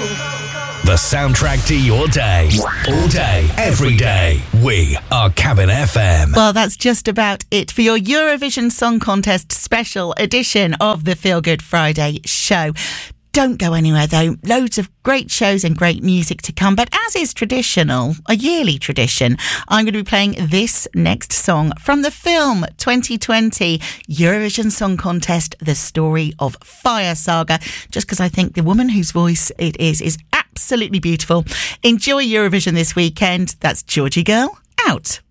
The soundtrack to your day. All day, every day. We are Cabin FM. Well, that's just about it for your Eurovision Song Contest special edition of the Feel Good Friday show. Don't go anywhere, though. Loads of great shows and great music to come. But as is traditional, a yearly tradition, I'm going to be playing this next song from the film 2020 Eurovision Song Contest, The Story of Fire Saga, just because I think the woman whose voice it is absolutely beautiful. Enjoy Eurovision this weekend. That's Georgie Girl, out.